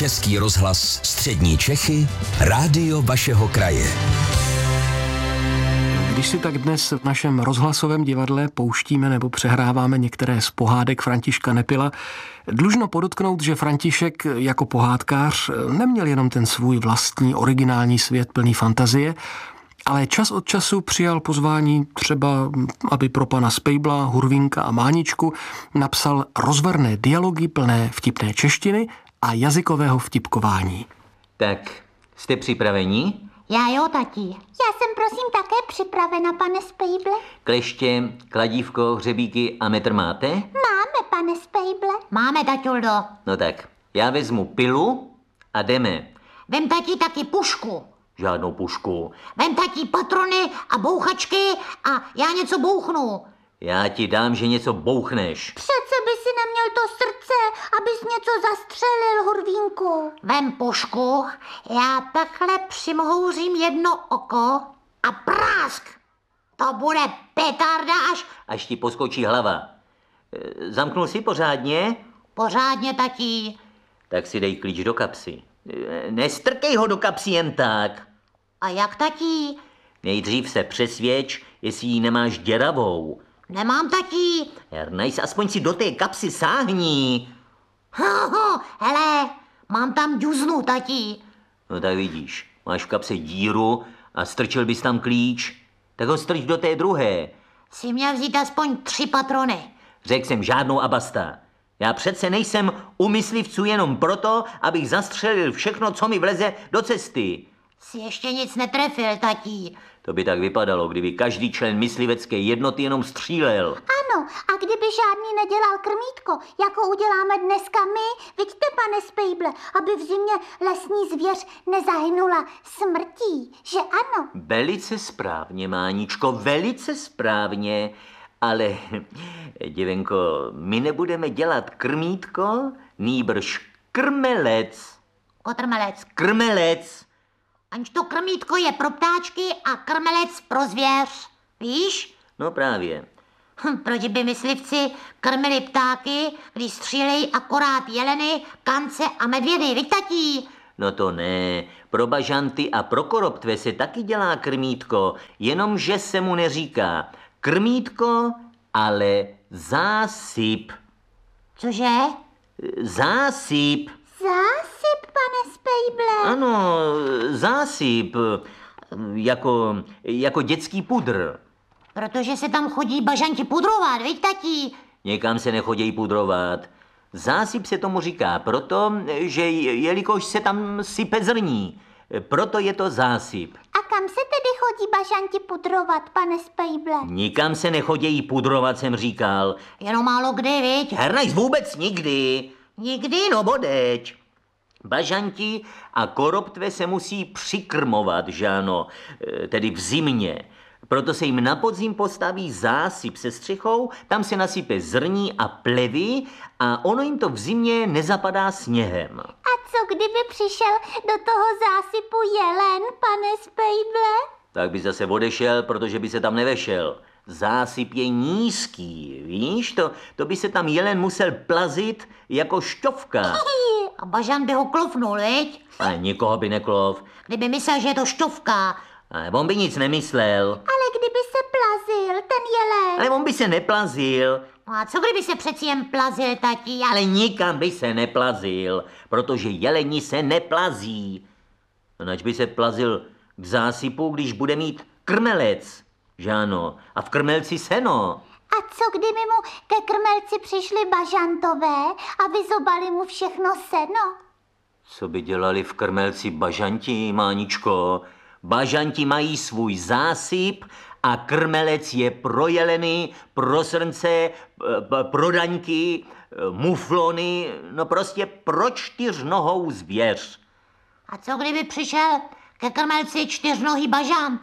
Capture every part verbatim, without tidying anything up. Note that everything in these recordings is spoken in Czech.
Český rozhlas Střední Čechy, rádio vašeho kraje. Když si tak dnes v našem rozhlasovém divadle pouštíme nebo přehráváme některé z pohádek Františka Nepila, dlužno podotknout, že František jako pohádkář neměl jenom ten svůj vlastní originální svět plný fantazie, ale čas od času přijal pozvání třeba, aby pro pana Spejbla, Hurvínka a Máničku napsal rozvarné dialogy plné vtipné češtiny a jazykového vtipkování. Tak, jste připraveni? Já jo, tati. Já jsem prosím také připravena, pane Spejble. Kleště, kladívko, hřebíky a metr máte? Máme, pane Spejble. Máme, taťuldo. No tak, já vezmu pilu a jdeme. Vem, tati, taky pušku. Žádnou pušku. Vem, tati, patrony a bouchačky a já něco bouchnu. Já ti dám, že něco bouchneš. Přece by si neměl to srdce, abys něco zastřelil, Hurvínku. Vem pušku, já takhle přimhouřím jedno oko a prásk. To bude petarda až... Až ti poskočí hlava. Zamknul si pořádně? Pořádně, tatí. Tak si dej klíč do kapsy. Nestrkej ho do kapsy jen tak. A jak, tatí? Nejdřív se přesvědč, jestli ji nemáš děravou. Nemám, tatí. Ernajs, aspoň si do té kapsy sáhni. Ho, ho, hele, mám tam džuznu, tatí. No tak vidíš, máš v kapse díru a strčil bys tam klíč. Tak ho strč do té druhé. Jsi měl vzít aspoň tři patrony. Řekl jsem žádnou a basta. Já přece nejsem u myslivců jenom proto, abych zastřelil všechno, co mi vleze do cesty. Jsi ještě nic netrefil, tatí. To by tak vypadalo, kdyby každý člen myslivecké jednoty jenom střílel. Ano, a kdyby žádný nedělal krmítko, jako uděláme dneska my, vidíte, pane Spejble, aby v zimě lesní zvěř nezahynula smrtí, že ano? Velice správně, Máničko, velice správně. Ale, děvenko, my nebudeme dělat krmítko, nýbrž krmelec. Kotrmelec. Krmelec. Aniž to krmítko je pro ptáčky a krmelec pro zvěř. Víš? No právě. Hm, proč by myslivci krmili ptáky, když střílejí akorát jeleny, kance a medvědy, viď, tatí? No to ne. Pro bažanty a pro koroptve se taky dělá krmítko, jenomže se mu neříká krmítko, ale zásyp. Cože? Zásyp. Zásyp, pane Spejble. Ano, zásyp. Jako, jako dětský pudr. Protože se tam chodí bažanti pudrovat, viď, tatí? Někam se nechodí pudrovat. Zásyp se tomu říká proto, že jelikož se tam sype zrní. Proto je to zásyp. A kam se tedy chodí bažanti pudrovat, pane Spejble? Nikam se nechodějí pudrovat, jsem říkal. Jenom málo kdy, viď? Hernajs, vůbec nikdy. Nikdy? No bodeč. Bažanti a koroptve se musí přikrmovat, že ano, tedy v zimě. Proto se jim na podzim postaví zásyp se střechou, tam se nasype zrní a plevy a ono jim to v zimě nezapadá sněhem. A co kdyby přišel do toho zásypu jelen, pane Spejble? Tak by zase odešel, protože by se tam nevešel. Zásyp je nízký, víš? To, to by se tam jelen musel plazit jako šťovka. A bažan by ho klofnul, viď? A nikoho by neklov. Kdyby myslel, že je to šťovka. A on by nic nemyslel. Ale kdyby se plazil, ten jelen. Ale on by se neplazil. No a co kdyby se přeci jen plazil, tatí? Ale... Ale nikam by se neplazil, protože jeleni se neplazí. A nač by se plazil k zásypu, když bude mít krmelec, že ano? A v krmelci seno. A co kdyby mu ke krmelci přišli bažantové a vyzobali mu všechno seno? Co by dělali v krmelci bažanti, Máničko? Bažanti mají svůj zásyp a krmelec je pro jeleny, pro srnce, pro daňky, muflony, no prostě pro čtyřnohou zvěř. A co kdyby přišel ke krmelci čtyřnohý bažant?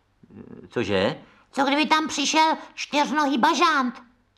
Cože? Co kdyby tam přišel čtyřnohý bažant?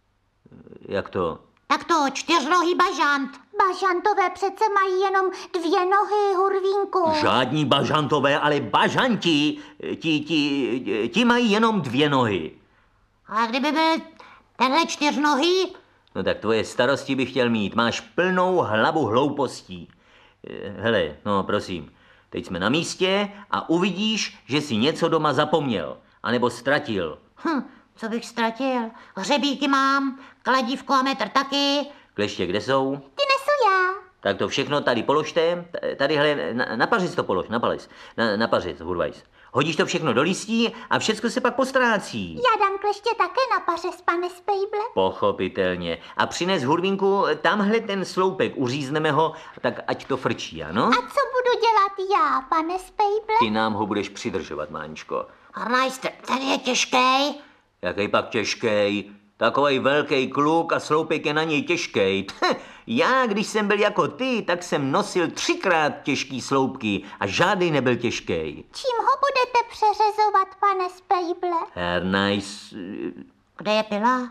Jak to? Tak to, čtyřnohý bažant. Bažantové přece mají jenom dvě nohy, Hurvínku. Žádní bažantové, ale bažanti, ti, ti, ti mají jenom dvě nohy. A kdyby byl tenhle čtyřnohý? No tak tvoje starosti bych chtěl mít. Máš plnou hlavu hloupostí. Hele, no prosím, teď jsme na místě a uvidíš, že si něco doma zapomněl, anebo ztratil. Hm, co bych ztratil? Hřebíky mám, kladívko a metr taky. Kleště kde jsou? Ty nesu já. Tak to všechno tady položte. Tady, hele, na, na pařic to polož, na pařic. Na, na pařic, Hurvajs. Hodíš to všechno do listí a všecko se pak postrácí. Já dám kleště také na pařez, pane Spejble. Pochopitelně. A přines Hurvínku, tamhle ten sloupek, uřízneme ho, tak ať to frčí, ano? A co budu dělat já, pane Spejble? Ty nám ho budeš přidržovat, Máničko. Harmajster, ten je těžký. Jaký pak těžkej? Takovej velký kluk a sloupek je na něj těžkej. Já, když jsem byl jako ty, tak jsem nosil třikrát těžký sloupky a žádný nebyl těžký. Čím ho budete přeřezovat, pane Spejble? Hernajs... Kde je pila?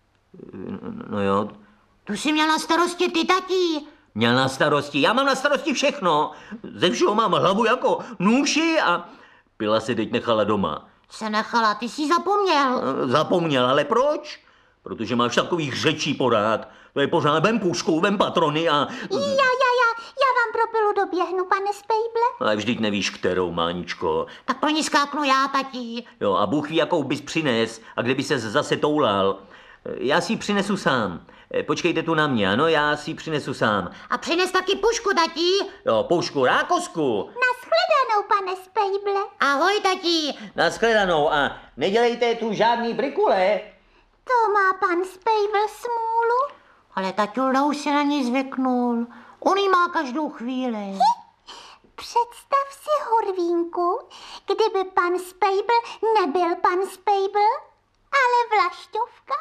No jo, Tu jsi měl na starosti ty, tatí. měl na starosti, já mám na starosti všechno. Ze všeho mám hlavu jako nůši a pila se teď nechala doma. Se nechala, ty jsi zapomněl. Zapomněl, ale proč? Protože máš takových řečí pořád. To je pořád vem pušku, vem patrony a... Já, já, já, já vám pro pilu doběhnu, pane Spejble. Ale vždyť nevíš, kterou, Máničko. Tak pro ní skáknu já, tatí. Jo, a Bůh ví, jakou bys přines a kde by ses zase toulal. Já si ji přinesu sám. Počkejte tu na mě, ano, já si ji přinesu sám. A přines taky pušku, tatí. Jo, pušku, rákosku. Nashledanou, pane Spejble. Ahoj, tatí. Nashledanou a nedělejte tu žádný brikule. To má pan Spejble smůlu. Ale taťulda už se na ní zvyknul. On jí má každou chvíli. Představ si, Hurvínku, kdyby pan Spejble nebyl pan Spejble, ale Vlašťovka,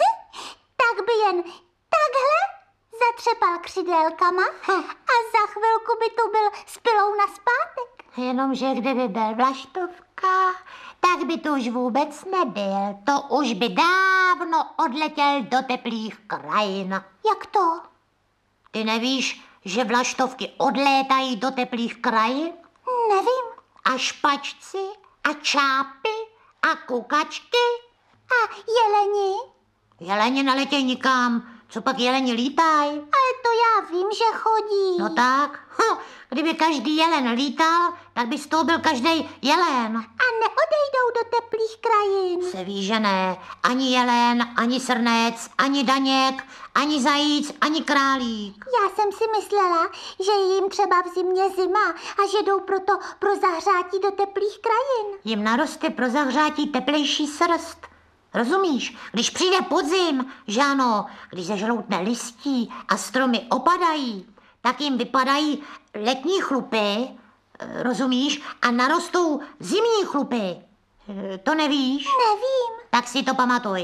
tak by jen takhle zatřepal křidélkama a za chvilku by tu byl s pilou naspátek. Jenomže kdyby byl Vlaštovka, tak by tu už vůbec nebyl. To už by dávno odletěl do teplých krajin. Jak to? Ty nevíš, že vlaštovky odlétají do teplých krajin? Nevím. A špačci, a čápy, a kukačky. A jeleni? Jeleni neletějí nikam. Co pak jeleni lítají? Ale to já vím, že chodí. No tak, hm, kdyby každý jelen lítal, tak by z toho byl každý jelen. A neodejdou do teplých krajin. Se ví, že ne. Ani jelen, ani srnec, ani daněk, ani zajíc, ani králík. Já jsem si myslela, že je jim třeba v zimě zima a že jdou proto pro zahřátí do teplých krajin. Jim naroste pro zahřátí teplejší srst. Rozumíš? Když přijde podzim, že ano, když zažloutne listí a stromy opadají, tak jim vypadají letní chlupy, rozumíš? A narostou zimní chlupy. To nevíš? Nevím. Tak si to pamatuj.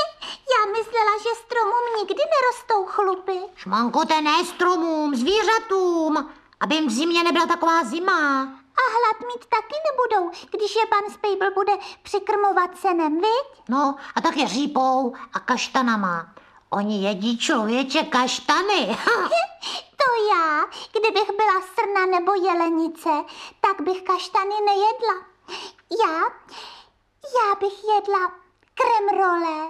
Já myslela, že stromům nikdy nerostou chlupy. Šmankote, ne stromům, zvířatům, aby jim v zimě nebyla taková zima. A hlad mít taky nebudou, když je pan Spejble bude přikrmovat senem, viď? No, a taky řípou a kaštanama. Oni jedí, člověče, kaštany. To já, kdybych byla srna nebo jelenice, tak bych kaštany nejedla. Já, já bych jedla kremrole,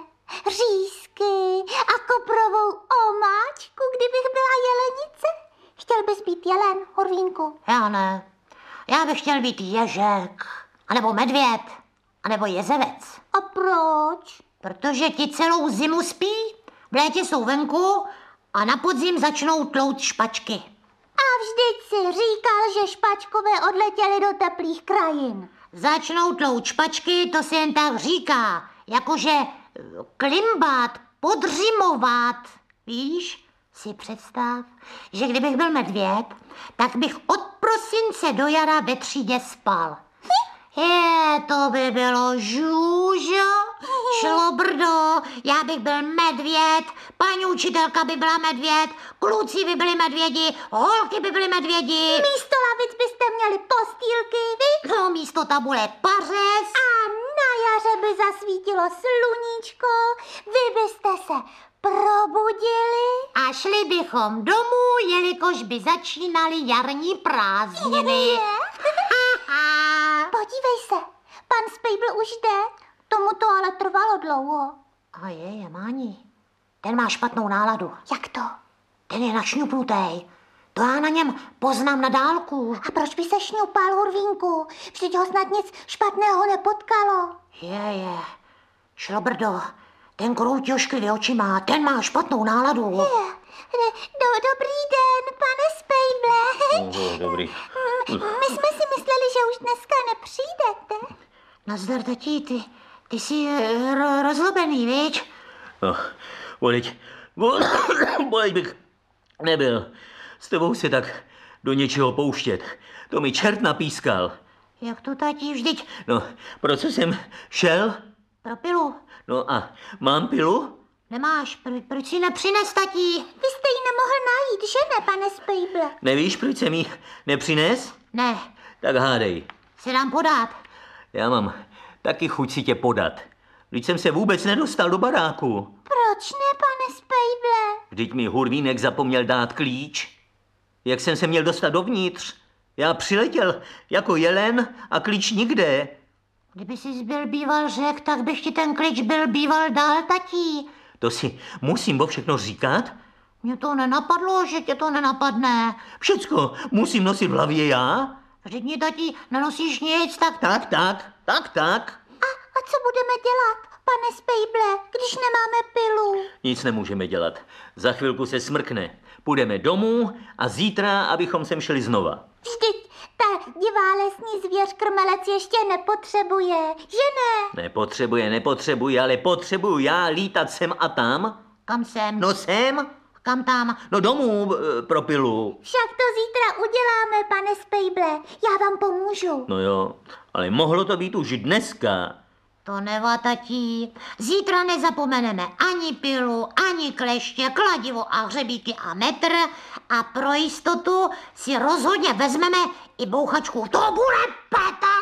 řízky a koprovou omáčku, kdybych byla jelenice. Chtěl bys být jelen, Hurvínku? Já ne. Já bych chtěl být ježek, anebo medvěd, anebo jezevec. A proč? Protože ti celou zimu spí, v létě jsou venku a na podzim začnou tlout špačky. A vždyť si říkal, že špačkové odletěly do teplých krajin. Začnou tlout špačky, to se jen tak říká, jakože klimbat, podřimovat, víš? Si představ, že kdybych byl medvěd, tak bych od prosince do jara ve třídě spal. Je, to by bylo žůžo, šlo brdo, já bych byl medvěd, paní učitelka by byla medvěd, kluci by byli medvědi, holky by byly medvědi. Místo lavic byste měli postýlky, vy? No, místo tabule pařez. A na jaře by zasvítilo sluníčko, vy byste se probudili a šli bychom domů, jelikož by začínaly jarní prázdniny. Podívej se, pan Spejble už jde. Tomu to ale trvalo dlouho. A je, je, Máni. Ten má špatnou náladu. Jak to? Ten je našňupnutej. To já na něm poznám na dálku. A proč by se šňupal, Hurvínku? Vždyť ho snad nic špatného nepotkalo. Je, je. Šlobrdo, ten kroutí ošklivě očima, ten má špatnou náladu. Je. Do, dobrý den, pane Spejble. Oh, dobrý. My jsme si mysleli, že už dneska nepřijdete. Nazdar, tatí, ty, ty jsi ro, rozlobený, viď? No, voleď, voleď bych nebyl s tebou se tak do něčeho pouštět. To mi čert napískal. Jak to, tatí, vždyť? No, pro co jsem šel? Pro pilu. No a mám pilu? Nemáš, pro, proč si nepřines, tatí? Vy jste ji nemohl najít, že ne, pane Spejble? Nevíš, proč jsem jí nepřines? Ne. Tak hádej. Si dám podat. Já mám taky chuť si tě podat. Vždyť jsem se vůbec nedostal do baráku. Proč ne, pane Spejble? Vždyť mi Hurvínek zapomněl dát klíč. Jak jsem se měl dostat dovnitř? Já přiletěl jako jelen a klíč nikde. Kdyby jsi byl býval řek, tak bych ti ten klíč byl býval dál, tatí. To si musím o všechno říkat? Mně to nenapadlo, že tě to nenapadne. Všecko musím nosit v hlavě já? Vždyť mi, tatí, nenosíš nic, tak... Tak, tak, tak, tak. A, a co budeme dělat, pane Spejble, když nemáme pilu? Nic nemůžeme dělat. Za chvilku se smrkne. Půjdeme domů a zítra, abychom sem šli znova. Vždyť ta divá lesní zvěř krmelec ještě nepotřebuje, že ne? Nepotřebuje, nepotřebuje, ale potřebuju já lítat sem a tam. Kam sem? No sem, Kam tam? no domů e, pro pilu. Však to zítra uděláme, pane Spejble. Já vám pomůžu. No jo, ale mohlo to být už dneska. To neva, tatí. Zítra nezapomeneme ani pilu, ani kleště, kladivo a hřebíky a metr. A pro jistotu si rozhodně vezmeme i bouchačku. To bude peta!